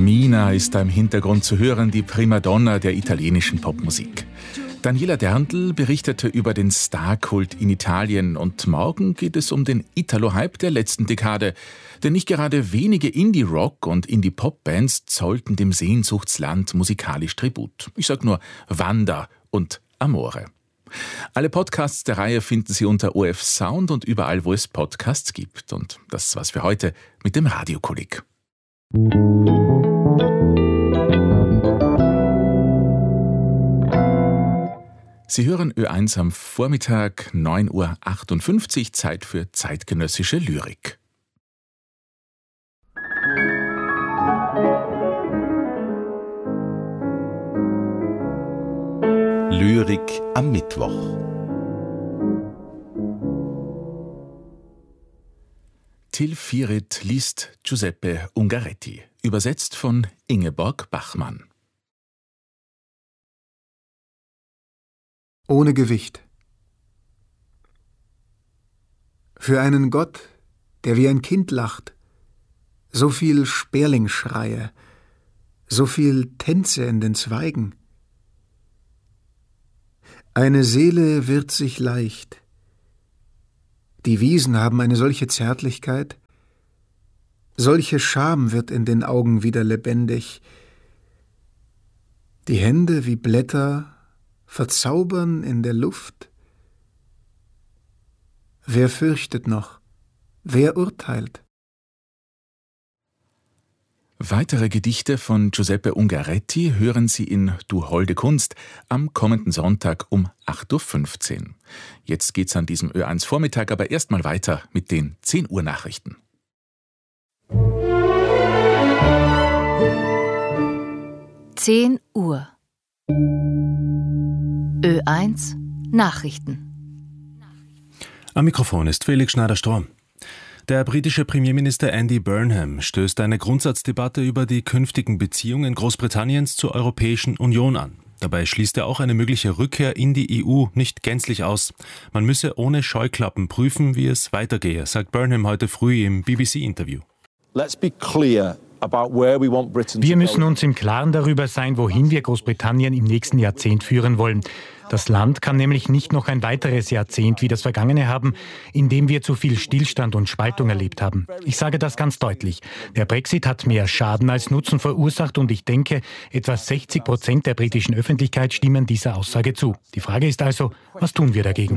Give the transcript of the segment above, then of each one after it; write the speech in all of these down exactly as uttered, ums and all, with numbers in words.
Mina ist da im Hintergrund zu hören, die Primadonna der italienischen Popmusik. Daniela Derndl berichtete über den Starkult in Italien und morgen geht es um den Italo-Hype der letzten Dekade. Denn nicht gerade wenige Indie-Rock- und Indie-Pop-Bands zollten dem Sehnsuchtsland musikalisch Tribut. Ich sag nur Wanda und Amore. Alle Podcasts der Reihe finden Sie unter O F Sound und überall, wo es Podcasts gibt. Und das war's für heute mit dem Radiokolleg. Sie hören Ö eins am Vormittag, neun Uhr achtundfünfzig, Zeit für zeitgenössische Lyrik. Lyrik am Mittwoch. Till Virit liest Giuseppe Ungaretti, übersetzt von Ingeborg Bachmann. Ohne Gewicht. Für einen Gott, der wie ein Kind lacht, so viel Sperlingschreie, so viel Tänze in den Zweigen. Eine Seele wird sich leicht. Die Wiesen haben eine solche Zärtlichkeit, solche Scham wird in den Augen wieder lebendig. Die Hände wie Blätter verzaubern in der Luft. Wer fürchtet noch? Wer urteilt? Weitere Gedichte von Giuseppe Ungaretti hören Sie in Du holde Kunst am kommenden Sonntag um acht Uhr fünfzehn. Jetzt geht's an diesem Ö eins Vormittag aber erstmal weiter mit den zehn Uhr Nachrichten. zehn Uhr. Ö eins Nachrichten. Am Mikrofon ist Felix Schneider-Strohm. Der britische Premierminister Andy Burnham stößt eine Grundsatzdebatte über die künftigen Beziehungen Großbritanniens zur Europäischen Union an. Dabei schließt er auch eine mögliche Rückkehr in die E U nicht gänzlich aus. Man müsse ohne Scheuklappen prüfen, wie es weitergehe, sagt Burnham heute früh im B B C-Interview. Let's be clear. Wir müssen uns im Klaren darüber sein, wohin wir Großbritannien im nächsten Jahrzehnt führen wollen. Das Land kann nämlich nicht noch ein weiteres Jahrzehnt wie das vergangene haben, in dem wir zu viel Stillstand und Spaltung erlebt haben. Ich sage das ganz deutlich. Der Brexit hat mehr Schaden als Nutzen verursacht und ich denke, etwa sechzig Prozent der britischen Öffentlichkeit stimmen dieser Aussage zu. Die Frage ist also, was tun wir dagegen?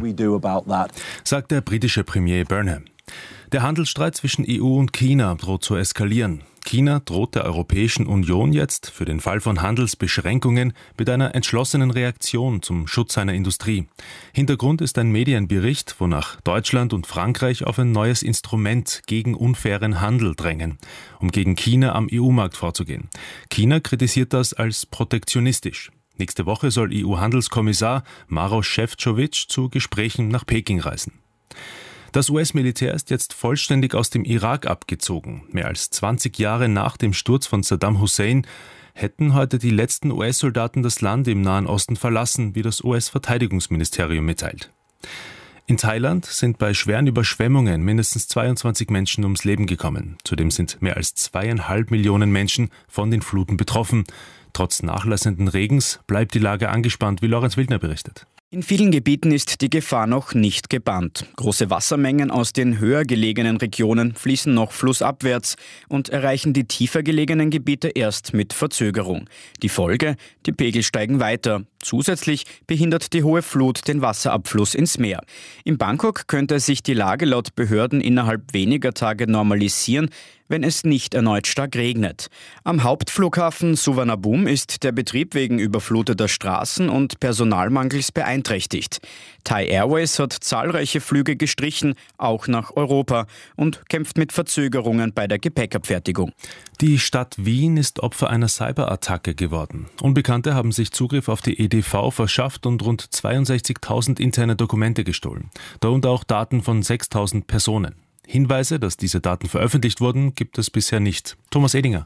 Sagt der britische Premier Burnham. Der Handelsstreit zwischen E U und China droht zu eskalieren. China droht der Europäischen Union jetzt für den Fall von Handelsbeschränkungen mit einer entschlossenen Reaktion zum Schutz seiner Industrie. Hintergrund ist ein Medienbericht, wonach Deutschland und Frankreich auf ein neues Instrument gegen unfairen Handel drängen, um gegen China am E U-Markt vorzugehen. China kritisiert das als protektionistisch. Nächste Woche soll E U-Handelskommissar Maroš Šefčovič zu Gesprächen nach Peking reisen. Das U S-Militär ist jetzt vollständig aus dem Irak abgezogen. Mehr als zwanzig Jahre nach dem Sturz von Saddam Hussein hätten heute die letzten U S-Soldaten das Land im Nahen Osten verlassen, wie das U S-Verteidigungsministerium mitteilt. In Thailand sind bei schweren Überschwemmungen mindestens zweiundzwanzig Menschen ums Leben gekommen. Zudem sind mehr als zweieinhalb Millionen Menschen von den Fluten betroffen. Trotz nachlassenden Regens bleibt die Lage angespannt, wie Lorenz Wildner berichtet. In vielen Gebieten ist die Gefahr noch nicht gebannt. Große Wassermengen aus den höher gelegenen Regionen fließen noch flussabwärts und erreichen die tiefer gelegenen Gebiete erst mit Verzögerung. Die Folge? Die Pegel steigen weiter. Zusätzlich behindert die hohe Flut den Wasserabfluss ins Meer. In Bangkok könnte sich die Lage laut Behörden innerhalb weniger Tage normalisieren, wenn es nicht erneut stark regnet. Am Hauptflughafen Suvarnabhumi ist der Betrieb wegen überfluteter Straßen und Personalmangels beeinträchtigt. Thai Airways hat zahlreiche Flüge gestrichen, auch nach Europa, und kämpft mit Verzögerungen bei der Gepäckabfertigung. Die Stadt Wien ist Opfer einer Cyberattacke geworden. Unbekannte haben sich Zugriff auf die E D V verschafft und rund zweiundsechzigtausend interne Dokumente gestohlen. Darunter auch Daten von sechstausend Personen. Hinweise, dass diese Daten veröffentlicht wurden, gibt es bisher nicht. Thomas Edinger.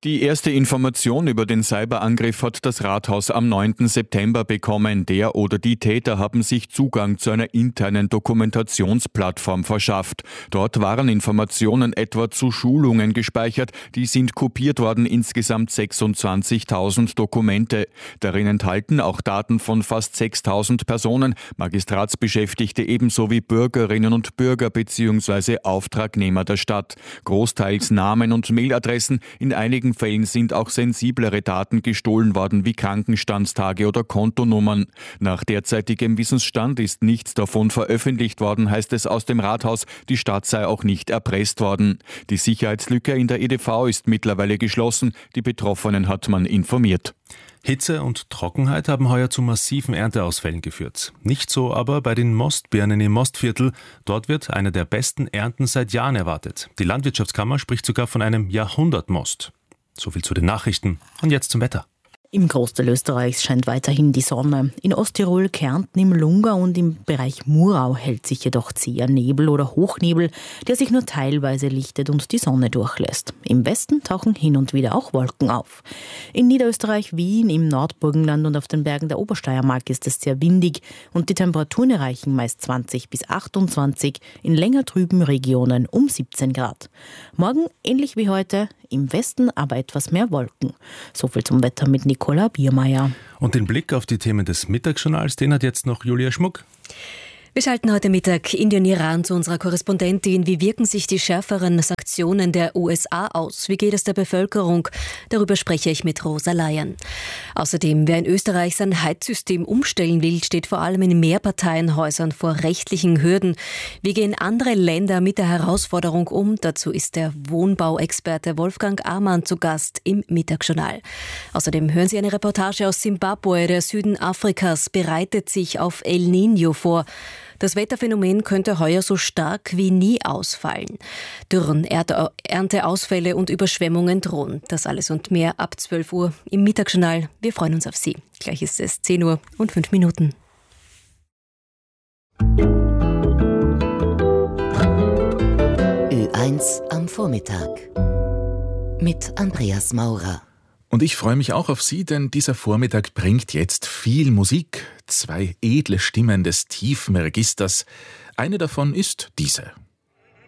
Die erste Information über den Cyberangriff hat das Rathaus am neunten September bekommen. Der oder die Täter haben sich Zugang zu einer internen Dokumentationsplattform verschafft. Dort waren Informationen etwa zu Schulungen gespeichert. Die sind kopiert worden, insgesamt sechsundzwanzigtausend Dokumente. Darin enthalten auch Daten von fast sechstausend Personen, Magistratsbeschäftigte ebenso wie Bürgerinnen und Bürger bzw. Auftragnehmer der Stadt. Großteils Namen und Mailadressen, in einigen Fällen sind auch sensiblere Daten gestohlen worden, wie Krankenstandstage oder Kontonummern. Nach derzeitigem Wissensstand ist nichts davon veröffentlicht worden, heißt es aus dem Rathaus. Die Stadt sei auch nicht erpresst worden. Die Sicherheitslücke in der E D V ist mittlerweile geschlossen. Die Betroffenen hat man informiert. Hitze und Trockenheit haben heuer zu massiven Ernteausfällen geführt. Nicht so aber bei den Mostbirnen im Mostviertel. Dort wird eine der besten Ernten seit Jahren erwartet. Die Landwirtschaftskammer spricht sogar von einem Jahrhundertmost. So viel zu den Nachrichten. Und jetzt zum Wetter. Im Großteil Österreichs scheint weiterhin die Sonne. In Osttirol, Kärnten, im Lungau und im Bereich Murau hält sich jedoch zäher Nebel oder Hochnebel, der sich nur teilweise lichtet und die Sonne durchlässt. Im Westen tauchen hin und wieder auch Wolken auf. In Niederösterreich, Wien, im Nordburgenland und auf den Bergen der Obersteiermark ist es sehr windig und die Temperaturen erreichen meist zwanzig bis achtundzwanzig, in länger trüben Regionen um siebzehn Grad. Morgen ähnlich wie heute, im Westen aber etwas mehr Wolken. So viel zum Wetter mit Nicola Biermeier. Und den Blick auf die Themen des Mittagsjournals, den hat jetzt noch Julia Schmuck. Wir schalten heute Mittag Indien und Iran zu unserer Korrespondentin. Wie wirken sich die schärferen Sanktionen der U S A aus? Wie geht es der Bevölkerung? Darüber spreche ich mit Rosa Laien. Außerdem, wer in Österreich sein Heizsystem umstellen will, steht vor allem in Mehrparteienhäusern vor rechtlichen Hürden. Wie gehen andere Länder mit der Herausforderung um? Dazu ist der Wohnbauexperte Wolfgang Amann zu Gast im Mittagsjournal. Außerdem hören Sie eine Reportage aus Simbabwe. Der Süden Afrikas bereitet sich auf El Niño vor. Das Wetterphänomen könnte heuer so stark wie nie ausfallen. Dürren, Erde- Ernteausfälle und Überschwemmungen drohen. Das alles und mehr ab zwölf Uhr im Mittagsjournal. Wir freuen uns auf Sie. Gleich ist es zehn Uhr und fünf Minuten. Ö eins am Vormittag mit Andreas Maurer. Und ich freue mich auch auf Sie, denn dieser Vormittag bringt jetzt viel Musik. Zwei edle Stimmen des tiefen Registers. Eine davon ist diese.